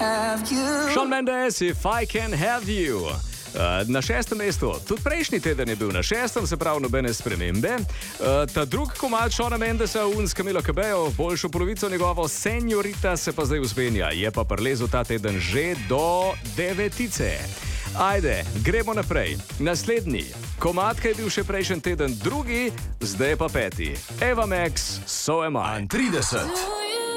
Shawn Mendes, If I Can Have You. Na 6. mestu, tudi prejšnji teden je bil na 6., se pravi nobene spremembe. Ta drugi komad Shawna Mendesa, s Camilo Cabello, boljšo polovico njegovo Señorita se pa zdaj vzpenja, je pa prelezel ta teden že do 9. Ajde, gremo naprej. Naslednji komad, ki je bil še prejšnji teden drugi, zdaj pa 5. Eva Max, So Am I. 30.